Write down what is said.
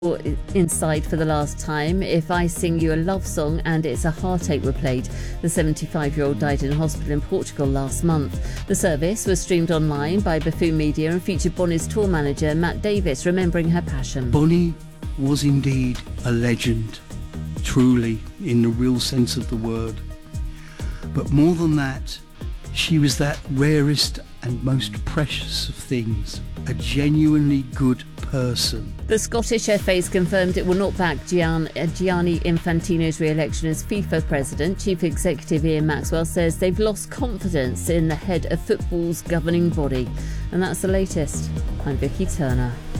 Inside for the last time. If I Sing You a Love Song and It's a Heartache were played. The 75-year-old died in hospital in Portugal last month. The service was streamed online by Buffoon Media and featured Bonnie's tour manager Matt Davis remembering her passion. Bonnie was indeed a legend, truly, in the real sense of the word. But more than that, she was that rarest and most precious of things, a genuinely good person. The Scottish FA's confirmed it will not back Gianni Infantino's re-election as FIFA president. Chief Executive Ian Maxwell says they've lost confidence in the head of football's governing body. And that's the latest. I'm Vicky Turner.